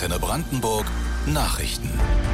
Antenne Brandenburg Nachrichten.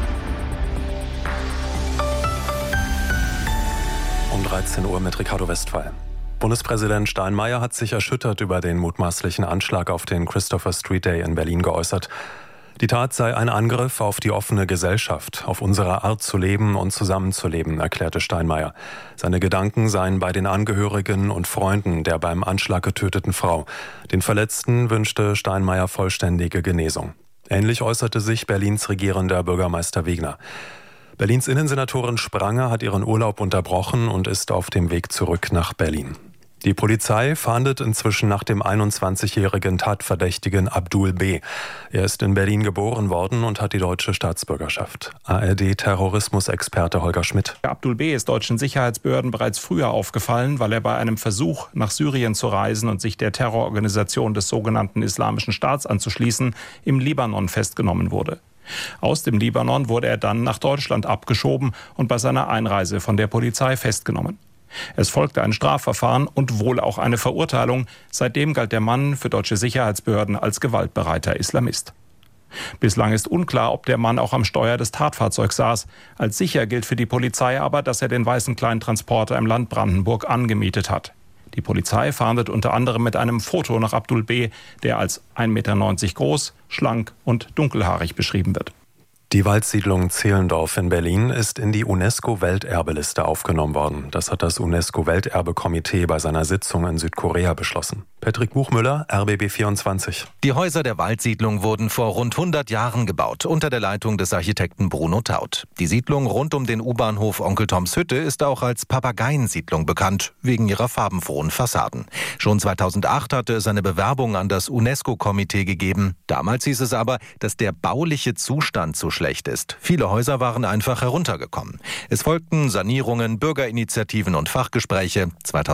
Um 13 Uhr mit Ricardo Westphal. Bundespräsident Steinmeier hat sich erschüttert über den mutmaßlichen Anschlag auf den Christopher Street Day in Berlin geäußert. Die Tat sei ein Angriff auf die offene Gesellschaft, auf unsere Art zu leben und zusammenzuleben, erklärte Steinmeier. Seine Gedanken seien bei den Angehörigen und Freunden der beim Anschlag getöteten Frau. Den Verletzten wünschte Steinmeier vollständige Genesung. Ähnlich äußerte sich Berlins regierender Bürgermeister Wegner. Berlins Innensenatorin Spranger hat ihren Urlaub unterbrochen und ist auf dem Weg zurück nach Berlin. Die Polizei fahndet inzwischen nach dem 21-jährigen Tatverdächtigen Abdul B. Er ist in Berlin geboren worden und hat die deutsche Staatsbürgerschaft. ARD-Terrorismusexperte Holger Schmidt. Abdul B. ist deutschen Sicherheitsbehörden bereits früher aufgefallen, weil er bei einem Versuch, nach Syrien zu reisen und sich der Terrororganisation des sogenannten Islamischen Staats anzuschließen, im Libanon festgenommen wurde. Aus dem Libanon wurde er dann nach Deutschland abgeschoben und bei seiner Einreise von der Polizei festgenommen. Es folgte ein Strafverfahren und wohl auch eine Verurteilung. Seitdem galt der Mann für deutsche Sicherheitsbehörden als gewaltbereiter Islamist. Bislang ist unklar, ob der Mann auch am Steuer des Tatfahrzeugs saß. Als sicher gilt für die Polizei aber, dass er den weißen Kleintransporter im Land Brandenburg angemietet hat. Die Polizei fahndet unter anderem mit einem Foto nach Abdul B., der als 1,90 Meter groß, schlank und dunkelhaarig beschrieben wird. Die Waldsiedlung Zehlendorf in Berlin ist in die UNESCO-Welterbeliste aufgenommen worden. Das hat das UNESCO-Welterbe-Komitee bei seiner Sitzung in Südkorea beschlossen. Patrick Buchmüller, RBB 24. Die Häuser der Waldsiedlung wurden vor rund 100 Jahren gebaut, unter der Leitung des Architekten Bruno Taut. Die Siedlung rund um den U-Bahnhof Onkel Toms Hütte ist auch als Papageiensiedlung bekannt, wegen ihrer farbenfrohen Fassaden. Schon 2008 hatte es eine Bewerbung an das UNESCO-Komitee gegeben. Damals hieß es aber, dass der bauliche Zustand zu schlecht ist. Viele Häuser waren einfach heruntergekommen. Es folgten Sanierungen, Bürgerinitiativen und Fachgespräche.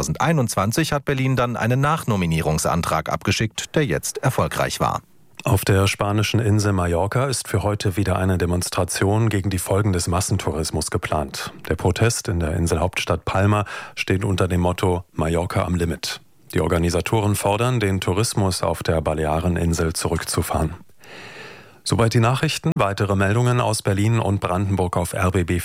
2021 hat Berlin dann einen Nachnominierungsantrag abgeschickt, der jetzt erfolgreich war. Auf der spanischen Insel Mallorca ist für heute wieder eine Demonstration gegen die Folgen des Massentourismus geplant. Der Protest in der Inselhauptstadt Palma steht unter dem Motto Mallorca am Limit. Die Organisatoren fordern, den Tourismus auf der Baleareninsel zurückzufahren. Soweit die Nachrichten. Weitere Meldungen aus Berlin und Brandenburg auf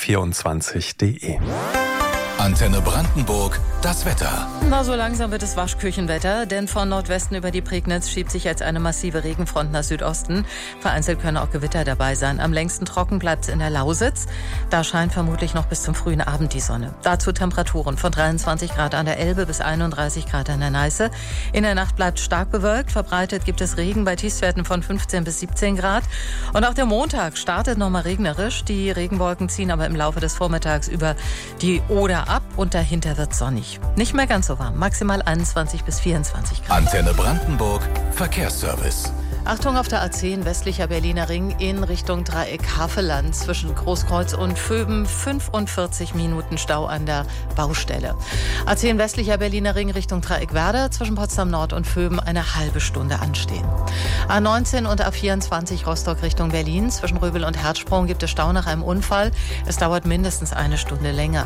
rbb24.de. Antenne Brandenburg, das Wetter. Na, so langsam wird es Waschküchenwetter, denn von Nordwesten über die Prignitz schiebt sich jetzt eine massive Regenfront nach Südosten. Vereinzelt können auch Gewitter dabei sein. Am längsten trocken bleibt es in der Lausitz. Da scheint vermutlich noch bis zum frühen Abend die Sonne. Dazu Temperaturen von 23 Grad an der Elbe bis 31 Grad an der Neiße. In der Nacht bleibt stark bewölkt. Verbreitet gibt es Regen bei Tiefstwerten von 15 bis 17 Grad. Und auch der Montag startet nochmal regnerisch. Die Regenwolken ziehen aber im Laufe des Vormittags über die Oder ab und dahinter wird sonnig. Nicht mehr ganz so warm, maximal 21 bis 24 Grad. Antenne Brandenburg, Verkehrsservice. Achtung auf der A10 westlicher Berliner Ring in Richtung Dreieck Havelland zwischen Großkreuz und Vöben 45 Minuten Stau an der Baustelle. A10 westlicher Berliner Ring Richtung Dreieck Werder zwischen Potsdam Nord und Vöben eine halbe Stunde anstehen. A19 und A24 Rostock Richtung Berlin zwischen Röbel und Herzsprung gibt es Stau nach einem Unfall. Es dauert mindestens eine Stunde länger.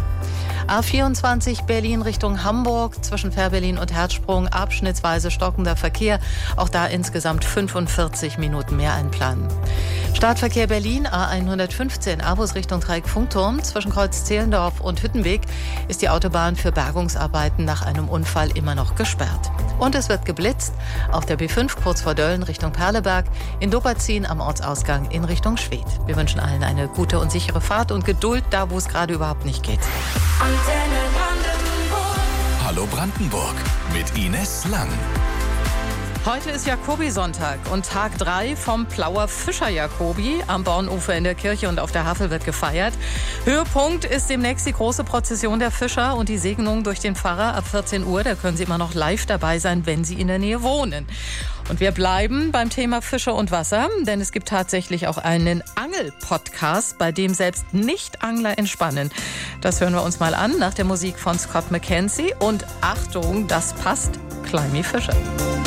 A24 Berlin Richtung Hamburg zwischen Fährberlin und Herzsprung abschnittsweise stockender Verkehr. Auch da insgesamt 45 Minuten mehr einplanen. Startverkehr Berlin A115 Abus Richtung Dreieck-Funkturm zwischen Kreuz Zehlendorf und Hüttenweg ist die Autobahn für Bergungsarbeiten nach einem Unfall immer noch gesperrt. Und es wird geblitzt auf der B5 kurz vor Dölln Richtung Perleberg, in Dopperzin am Ortsausgang in Richtung Schwedt. Wir wünschen allen eine gute und sichere Fahrt und Geduld da, wo es gerade überhaupt nicht geht. Antenne Brandenburg. Hallo Brandenburg mit Ines Lang. Heute ist Jakobi-Sonntag und Tag 3 vom Plauer Fischer-Jakobi. Am Bornufer in der Kirche und auf der Havel wird gefeiert. Höhepunkt ist demnächst die große Prozession der Fischer und die Segnung durch den Pfarrer ab 14 Uhr. Da können Sie immer noch live dabei sein, wenn Sie in der Nähe wohnen. Und wir bleiben beim Thema Fische und Wasser, denn es gibt tatsächlich auch einen Angel-Podcast, bei dem selbst Nicht-Angler entspannen. Das hören wir uns mal an nach der Musik von Scott McKenzie. Und Achtung, das passt, Climby Fischer.